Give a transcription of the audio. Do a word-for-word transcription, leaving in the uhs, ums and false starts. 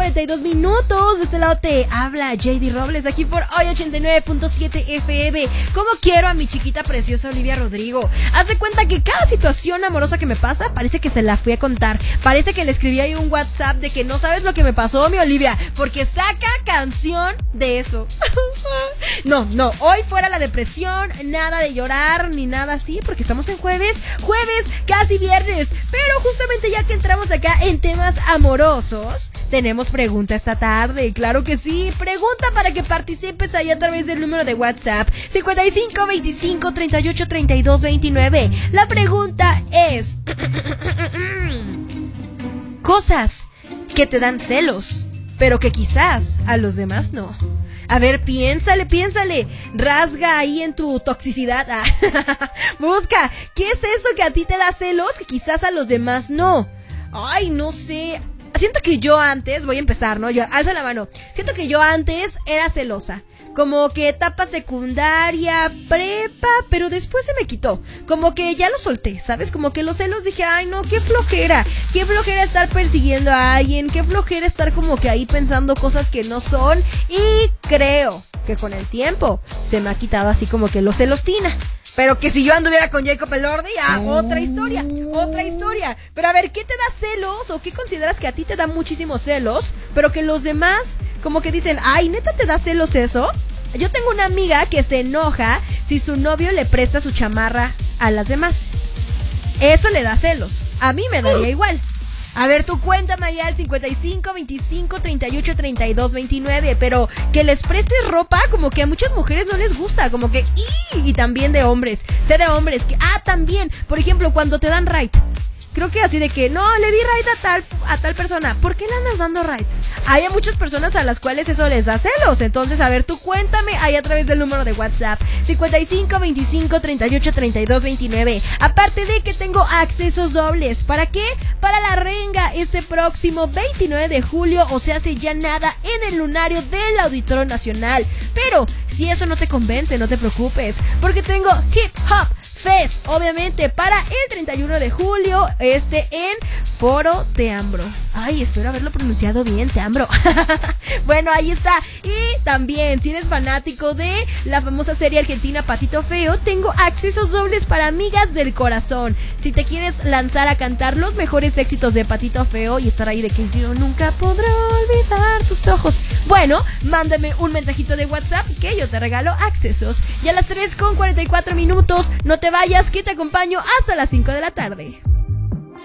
cuarenta y dos minutos. De este lado te habla J D Robles, aquí por hoy ochenta y nueve punto siete F M. Como quiero a mi chiquita preciosa Olivia Rodrigo. Hace cuenta que cada situación amorosa que me pasa, parece que se la fui a contar. Parece que le escribí ahí un WhatsApp de que no sabes lo que me pasó, mi Olivia, porque saca canción de eso. No, no, hoy fuera la depresión, nada de llorar ni nada así, porque estamos en jueves, jueves, casi viernes. Pero justamente ya que entramos acá en temas amorosos, tenemos pregunta esta tarde, claro que sí. Pregunta para que participes ahí a través del número de WhatsApp cincuenta y cinco, veinticinco, treinta y ocho, treinta y dos, veintinueve. La pregunta es cosas que te dan celos, pero que quizás a los demás no. A ver, piénsale, piénsale. Rasga ahí en tu toxicidad. Ah, busca, ¿qué es eso que a ti te da celos que quizás a los demás no? Ay, no sé. Siento que yo antes, voy a empezar, ¿no? Yo, alza la mano. Siento que yo antes era celosa. Como que etapa secundaria, prepa, pero después se me quitó. Como que ya lo solté, ¿sabes? Como que los celos dije, ay no, qué flojera. Qué flojera estar persiguiendo a alguien. Qué flojera estar como que ahí pensando cosas que no son. Y creo que con el tiempo se me ha quitado así como que los celos tina. Pero que si yo anduviera con Jacob Elordi, ah, otra historia, otra historia. Pero a ver, ¿qué te da celos o qué consideras que a ti te da muchísimos celos, pero que los demás como que dicen, ay, ¿neta te da celos eso? Yo tengo una amiga que se enoja si su novio le presta su chamarra a las demás. Eso le da celos. A mí me daría igual. A ver, tú cuéntame allá al cincuenta y cinco, veinticinco, treinta y ocho, treinta y dos, veintinueve. Pero que les prestes ropa, como que a muchas mujeres no les gusta. Como que, y, y también de hombres. Sé de hombres que, ah, también, por ejemplo, cuando te dan ride. Creo que así de que, no, le di ride a tal, a tal persona. ¿Por qué le andas dando ride? Hay a muchas personas a las cuales eso les da celos. Entonces, a ver, tú cuéntame ahí a través del número de WhatsApp cincuenta y cinco, veinticinco, treinta y ocho, treinta y dos, veintinueve. Aparte de que tengo accesos dobles. ¿Para qué? Para la renga este próximo veintinueve de julio. O sea, hace ya nada en el lunario del Auditorio Nacional. Pero si eso no te convence, no te preocupes, porque tengo Hip Hop Fest, obviamente, para el treinta y uno de julio, este en Foro Teambro. Ay, espero haberlo pronunciado bien, Teambro. Bueno, ahí está. Y también, si eres fanático de la famosa serie argentina Patito Feo, tengo accesos dobles para Amigas del Corazón. Si te quieres lanzar a cantar los mejores éxitos de Patito Feo y estar ahí de que yo nunca podré olvidar tus ojos, bueno, mándame un mensajito de WhatsApp que yo te regalo accesos. Y a las tres con cuarenta y cuatro minutos, no te vayas, que te acompaño hasta las cinco de la tarde.